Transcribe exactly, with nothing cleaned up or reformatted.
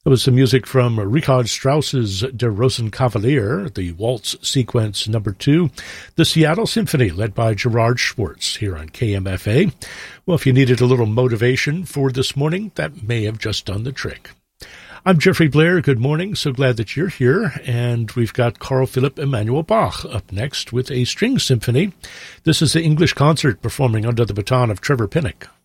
That was some music from Richard Strauss's Der Rosenkavalier, the Waltz Sequence Number Two, the Seattle Symphony, led by Gerard Schwartz here on K M F A. Well, if you needed a little motivation for this morning, that may have just done the trick. I'm Jeffrey Blair. Good morning. So glad that you're here. And we've got Carl Philipp Emanuel Bach up next with a string symphony. This is the English Concert performing under the baton of Trevor Pinnock.